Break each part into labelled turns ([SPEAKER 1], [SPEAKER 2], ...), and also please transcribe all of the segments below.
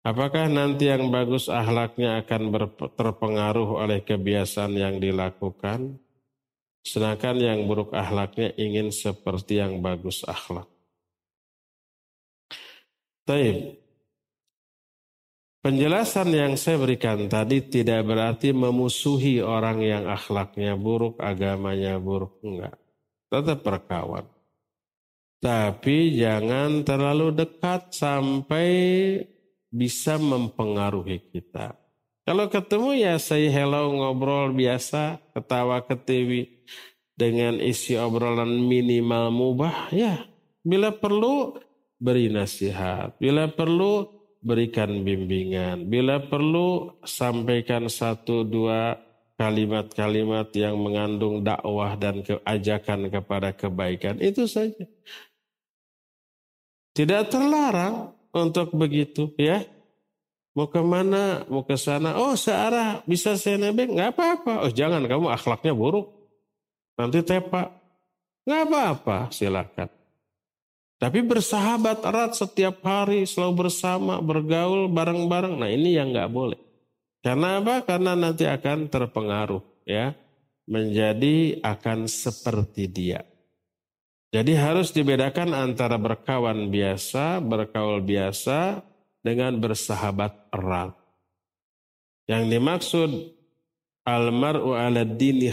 [SPEAKER 1] Apakah nanti yang bagus akhlaknya akan terpengaruh oleh kebiasaan yang dilakukan? Sedangkan yang buruk akhlaknya ingin seperti yang bagus akhlak. Taib. Penjelasan yang saya berikan tadi tidak berarti memusuhi orang yang akhlaknya buruk, agamanya buruk. Enggak. Tetap berkawan. Tapi jangan terlalu dekat sampai bisa mempengaruhi kita. Kalau ketemu ya say hello, ngobrol biasa, ketawa ketiwi dengan isi obrolan minimal mubah, ya bila perlu beri nasihat, bila perlu berikan bimbingan, bila perlu sampaikan 1-2 kalimat-kalimat yang mengandung dakwah dan ajakan kepada kebaikan, itu saja. Tidak terlarang untuk begitu, ya. Mau kemana? Mau ke sana? Oh, searah, bisa saya nebeng? Nggak apa-apa. Oh, jangan, kamu akhlaknya buruk. Nanti tepak. Nggak apa-apa, silakan. Tapi bersahabat erat setiap hari, selalu bersama, bergaul bareng-bareng. Nah, ini yang nggak boleh. Karena apa? Karena nanti akan terpengaruh, ya. Menjadi akan seperti dia. Jadi harus dibedakan antara berkawan biasa, bergaul biasa, dengan bersahabat erat. Yang dimaksud almar'u ala dini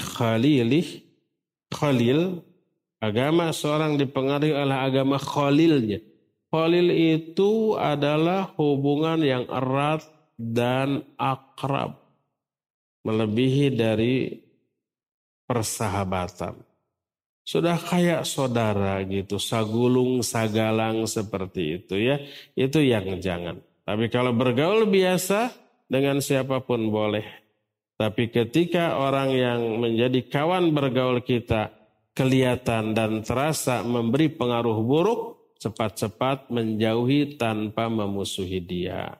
[SPEAKER 1] khalil, agama seorang dipengaruhi oleh agama khalilnya. Khalil itu adalah hubungan yang erat dan akrab, melebihi dari persahabatan. Sudah kayak saudara gitu, sagulung sagalang seperti itu ya. Itu yang jangan. Tapi kalau bergaul biasa dengan siapapun boleh. Tapi ketika orang yang menjadi kawan bergaul kita kelihatan dan terasa memberi pengaruh buruk, cepat-cepat menjauhi tanpa memusuhi dia.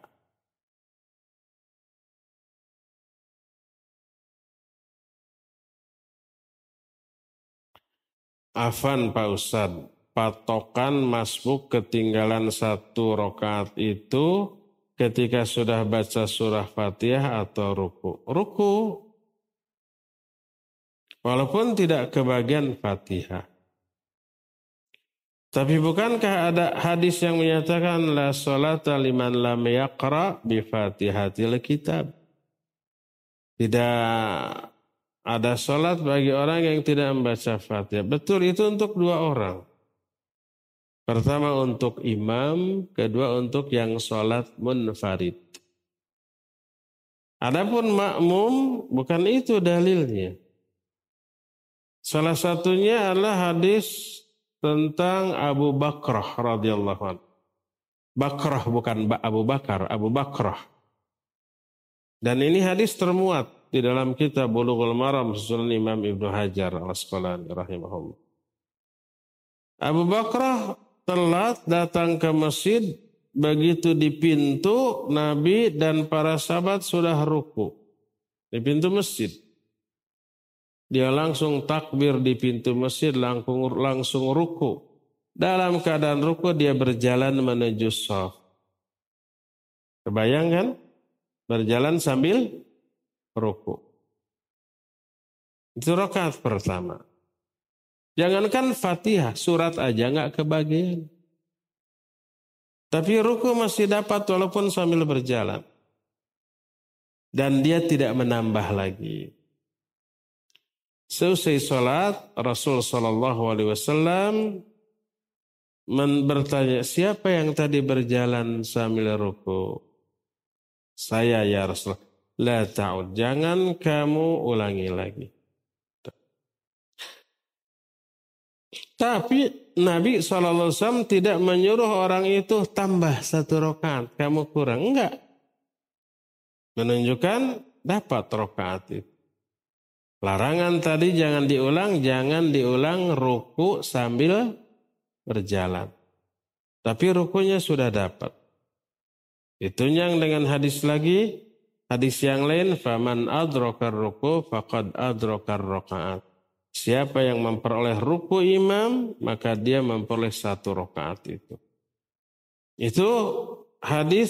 [SPEAKER 1] Afan Pak Ustadz, patokan masbuk ketinggalan 1 rakaat itu ketika sudah baca surah Fatihah atau ruku. Ruku, walaupun tidak kebagian Fatihah. Tapi bukankah ada hadis yang menyatakan la sholata liman lam yaqra bi Fatihatil kitab? Tidak ada sholat bagi orang yang tidak membaca Fatihah. Betul, itu untuk 2 orang. Pertama untuk imam, kedua untuk yang sholat munfarid. Adapun makmum, bukan itu dalilnya. Salah satunya adalah hadis tentang Abu Bakrah radhiyallahu anhu. Bakrah bukan Abu Bakar, Abu Bakrah. Dan ini hadis termuat di dalam kitab Bulughul Maram susunan Imam Ibnu Hajar Al-Asqalani rahimahullah. Abu Bakrah telat datang ke masjid, begitu di pintu Nabi dan para sahabat sudah ruku di pintu masjid. Dia langsung takbir di pintu masjid, langsung ruku. Dalam keadaan ruku dia berjalan menuju shaf. Kebayang kan? Berjalan sambil ruku. Itu rakaat pertama. Jangankan Fatihah, surat aja nggak kebagian. Tapi ruku masih dapat walaupun sambil berjalan. Dan dia tidak menambah lagi. Selesai sholat, Rasul SAW bertanya, siapa yang tadi berjalan sambil ruku? Saya ya Rasul. La ta'ud, jangan kamu ulangi lagi. Tapi Nabi SAW tidak menyuruh orang itu tambah 1 rakaat, kamu kurang. Enggak. Menunjukkan dapat rakaat itu. Larangan tadi jangan diulang ruku sambil berjalan. Tapi rukunya sudah dapat. Itu yang dengan hadis lagi, hadis yang lain, faman adrakar ruku faqad adrakar rakaat. Siapa yang memperoleh ruku imam, maka dia memperoleh 1 rakaat itu. Itu hadis